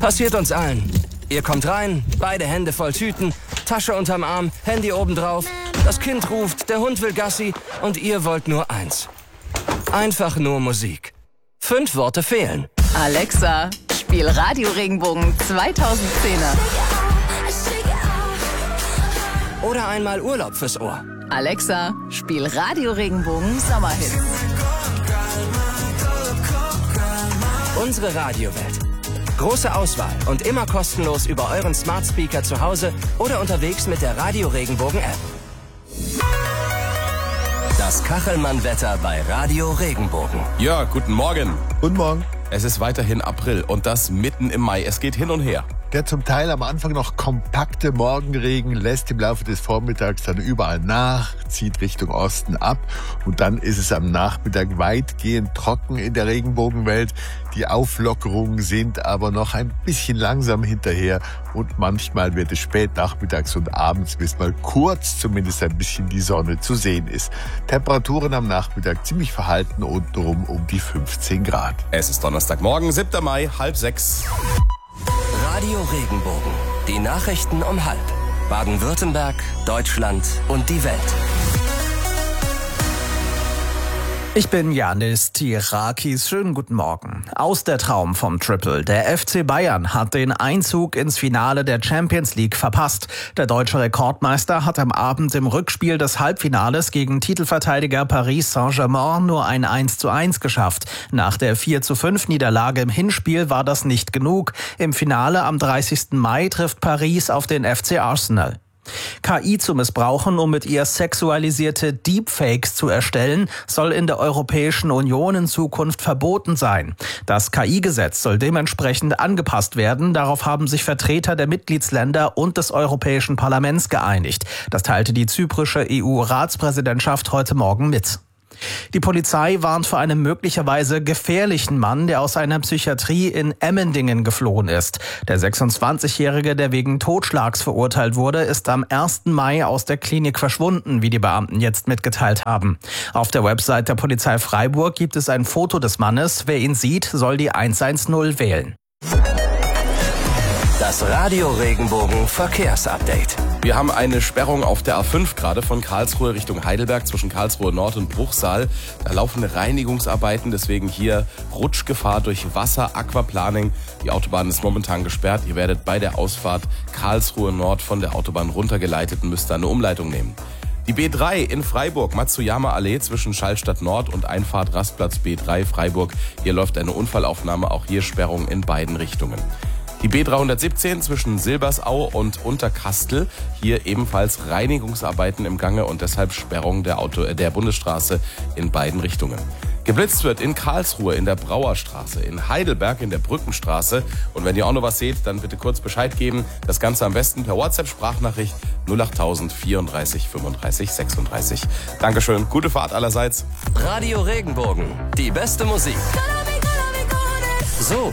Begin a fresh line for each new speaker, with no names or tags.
Passiert uns allen. Ihr kommt rein, beide Hände voll Tüten, Tasche unterm Arm, Handy obendrauf. Das Kind ruft, der Hund will Gassi und ihr wollt nur eins. Einfach nur Musik. 5 Worte fehlen.
Alexa, spiel Radio Regenbogen 2010er.
Oder einmal Urlaub fürs Ohr.
Alexa, spiel Radio Regenbogen Sommerhits.
Unsere Radiowelt. Große Auswahl und immer kostenlos über euren Smart Speaker zu Hause oder unterwegs mit der Radio Regenbogen App. Das Kachelmann-Wetter bei Radio Regenbogen.
Ja, guten Morgen.
Guten Morgen.
Es ist weiterhin April und das mitten im Mai. Es geht hin und her.
Der zum Teil am Anfang noch kompakte Morgenregen lässt im Laufe des Vormittags dann überall nach, zieht Richtung Osten ab und dann ist es am Nachmittag weitgehend trocken in der Regenbogenwelt. Die Auflockerungen sind aber noch ein bisschen langsam hinterher und manchmal wird es spät nachmittags und abends, bis mal kurz zumindest ein bisschen die Sonne zu sehen ist. Temperaturen am Nachmittag ziemlich verhalten und um die 15 Grad.
Es ist Donnerstagmorgen, 7. Mai, 5:30.
Radio Regenbogen. Die Nachrichten um 5. Baden-Württemberg, Deutschland und die Welt.
Ich bin Janis Tirakis. Schönen guten Morgen. Aus der Traum vom Triple. Der FC Bayern hat den Einzug ins Finale der Champions League verpasst. Der deutsche Rekordmeister hat am Abend im Rückspiel des Halbfinales gegen Titelverteidiger Paris Saint-Germain nur ein 1:1 geschafft. Nach der 4:5 Niederlage im Hinspiel war das nicht genug. Im Finale am 30. Mai trifft Paris auf den FC Arsenal. KI zu missbrauchen, um mit ihr sexualisierte Deepfakes zu erstellen, soll in der Europäischen Union in Zukunft verboten sein. Das KI-Gesetz soll dementsprechend angepasst werden. Darauf haben sich Vertreter der Mitgliedsländer und des Europäischen Parlaments geeinigt. Das teilte die zyprische EU-Ratspräsidentschaft heute Morgen mit. Die Polizei warnt vor einem möglicherweise gefährlichen Mann, der aus einer Psychiatrie in Emmendingen geflohen ist. Der 26-Jährige, der wegen Totschlags verurteilt wurde, ist am 1. Mai aus der Klinik verschwunden, wie die Beamten jetzt mitgeteilt haben. Auf der Website der Polizei Freiburg gibt es ein Foto des Mannes. Wer ihn sieht, soll die 110 wählen.
Das Radio Regenbogen Verkehrsupdate.
Wir haben eine Sperrung auf der A5 gerade von Karlsruhe Richtung Heidelberg zwischen Karlsruhe Nord und Bruchsal. Da laufen Reinigungsarbeiten, deswegen hier Rutschgefahr durch Wasser, Aquaplaning. Die Autobahn ist momentan gesperrt. Ihr werdet bei der Ausfahrt Karlsruhe Nord von der Autobahn runtergeleitet und müsst da eine Umleitung nehmen. Die B3 in Freiburg, Matsuyama-Allee zwischen Schallstadt Nord und Einfahrt Rastplatz B3 Freiburg. Hier läuft eine Unfallaufnahme, auch hier Sperrung in beiden Richtungen. Die B317 zwischen Silbersau und Unterkastel, hier ebenfalls Reinigungsarbeiten im Gange und deshalb Sperrung der Bundesstraße in beiden Richtungen. Geblitzt wird in Karlsruhe in der Brauerstraße, in Heidelberg in der Brückenstraße. Und wenn ihr auch noch was seht, dann bitte kurz Bescheid geben. Das Ganze am besten per WhatsApp-Sprachnachricht 08000 34 35 36. Dankeschön, gute Fahrt allerseits.
Radio Regenbogen. Die beste Musik. So